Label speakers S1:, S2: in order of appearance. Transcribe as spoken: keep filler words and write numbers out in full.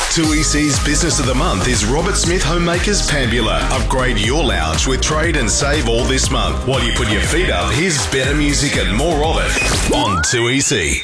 S1: two E C's Business of the Month is Robert Smith Homemakers Pambula. Upgrade your lounge with trade and save all this month. While you put your feet up, here's better music and more of it on two E C.